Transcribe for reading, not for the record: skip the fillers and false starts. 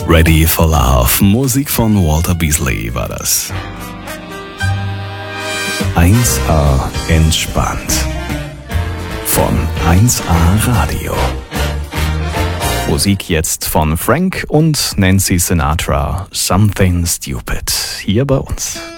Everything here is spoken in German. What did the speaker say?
Ready for Love, Musik von Walter Beasley war das. 1A entspannt. Von 1A Radio. Musik jetzt von Frank und Nancy Sinatra, Something Stupid, hier bei uns.